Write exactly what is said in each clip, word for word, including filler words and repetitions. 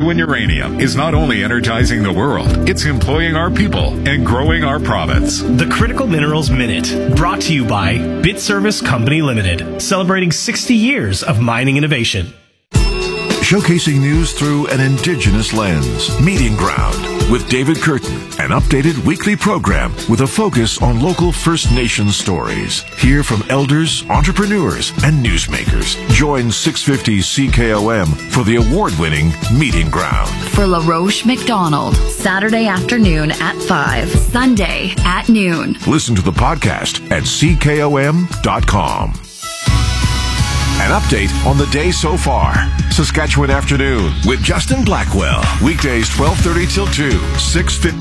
Goodwin Uranium is not only energizing the world, it's employing our people and growing our province. The Critical Minerals Minute, brought to you by BitService Company Limited, celebrating sixty years of mining innovation. Showcasing news through an Indigenous lens. Meeting Ground with David Curtin, an updated weekly program with a focus on local First Nations stories. Hear from elders, entrepreneurs, and newsmakers. Join six fifty C K O M for the award-winning Meeting Ground. For LaRoche McDonald, Saturday afternoon at five, Sunday at noon. Listen to the podcast at c k o m dot com. An update on the day so far. Saskatchewan Afternoon with Justin Blackwell. Weekdays twelve thirty till two, six fifty.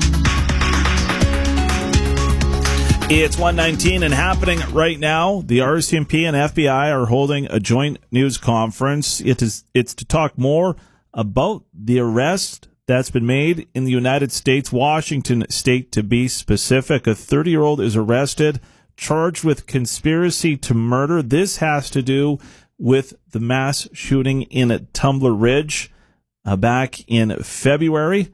It's one nineteen and happening right now. The R C M P and F B I are holding a joint news conference. It is it's to talk more about the arrest that's been made in the United States, Washington State to be specific. A thirty-year-old is arrested, charged with conspiracy to murder. This has to do with the mass shooting in Tumbler Ridge uh, back in February.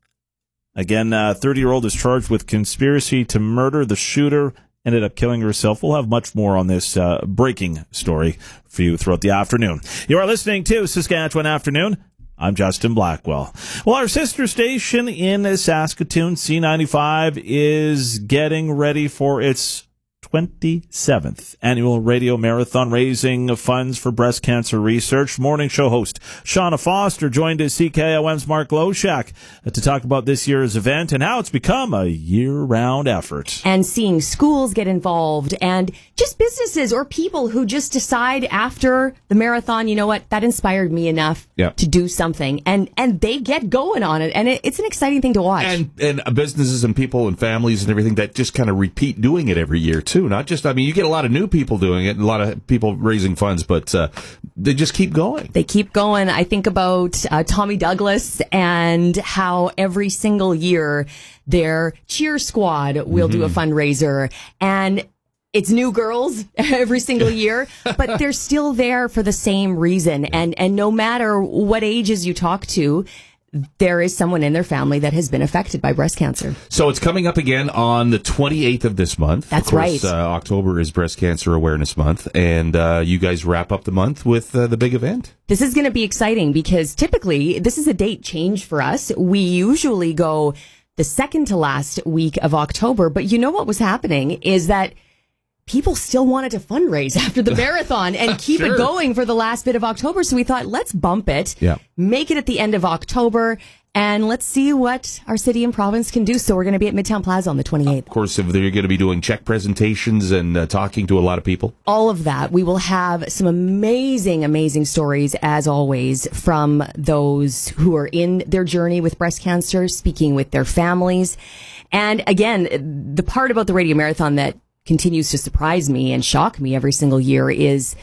Again, a thirty-year-old is charged with conspiracy to murder. The shooter ended up killing herself. We'll have much more on this uh, breaking story for you throughout the afternoon. You are listening to Saskatchewan Afternoon. I'm Justin Blackwell. Well, our sister station in Saskatoon, C ninety-five, is getting ready for its twenty-seventh annual radio marathon, raising funds for breast cancer research. Morning show host Shauna Foster joined us C K O M's Mark Loshak to talk about this year's event and how it's become a year-round effort. And seeing schools get involved and just businesses or people who just decide after the marathon, you know what, that inspired me enough yep. to do something. And and they get going on it. And it, it's an exciting thing to watch. And, and businesses and people and families and everything that just kind of repeat doing it every year, too. Not just, I mean, you get a lot of new people doing it, a lot of people raising funds, but uh, they just keep going. They keep going. I think about uh, Tommy Douglas and how every single year their cheer squad will mm-hmm. do a fundraiser. And it's new girls every single year, but they're still there for the same reason. And, and no matter what ages you talk to, there is someone in their family that has been affected by breast cancer. So it's coming up again on the twenty-eighth of this month. That's of course, right. Uh, October is Breast Cancer Awareness Month, and uh, you guys wrap up the month with uh, the big event. This is going to be exciting because typically this is a date change for us. We usually go the second to last week of October, but you know what was happening is that people still wanted to fundraise after the marathon and keep sure. it going for the last bit of October. So we thought, let's bump it, yeah. make it at the end of October, and let's see what our city and province can do. So we're going to be at Midtown Plaza on the twenty-eighth. Of course, if they're going to be doing check presentations and uh, talking to a lot of people. All of that. We will have some amazing, amazing stories, as always, from those who are in their journey with breast cancer, speaking with their families. And again, the part about the Radio Marathon that continues to surprise me and shock me every single year is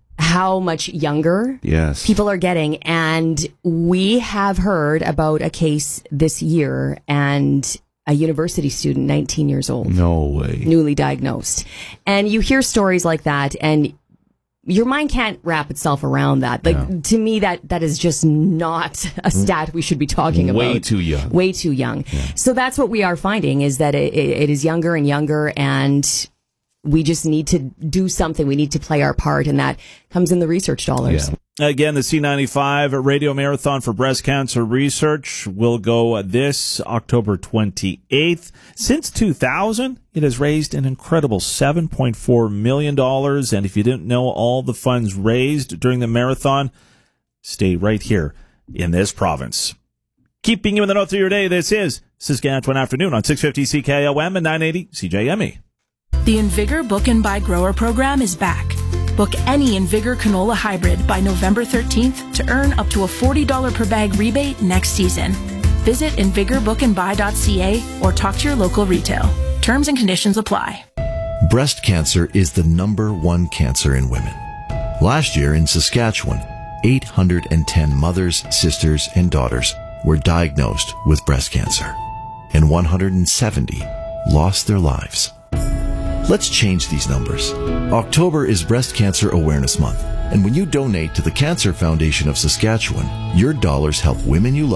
how much younger yes. people are getting. And we have heard about a case this year and a university student, nineteen years old. No way. Newly diagnosed. And you hear stories like that and your mind can't wrap itself around that. Like, yeah. to me, that, that is just not a stat we should be talking about. Way too young. Way too young. Yeah. So that's what we are finding is that it, it is younger and younger, and we just need to do something. We need to play our part, and that comes in the research dollars. Yeah. Again, the C ninety-five Radio Marathon for Breast Cancer Research will go this October twenty-eighth. Since two thousand, it has raised an incredible seven point four million dollars. And if you didn't know all the funds raised during the marathon, stay right here in this province. Keeping you in the know through your day, this is Saskatchewan Afternoon on six fifty C K O M and nine eighty C J M E. The Invigor Book and Buy Grower program is back. Book any Invigor canola hybrid by November thirteenth to earn up to a forty dollars per bag rebate next season. Visit invigor book and buy dot c a or talk to your local retail. Terms and conditions apply. Breast cancer is the number one cancer in women. Last year in Saskatchewan, eight hundred ten mothers, sisters, and daughters were diagnosed with breast cancer, and one hundred seventy lost their lives. Let's change these numbers. October is Breast Cancer Awareness Month, and when you donate to the Cancer Foundation of Saskatchewan, your dollars help women you love